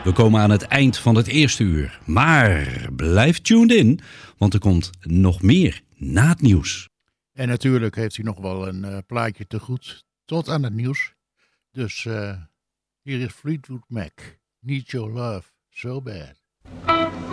We komen aan het eind van het eerste uur. Maar blijf tuned in, want er komt nog meer na het nieuws. En natuurlijk heeft hij nog wel een plaatje te goed tot aan het nieuws. Dus hier is Fleetwood Mac. Need Your Love So Bad.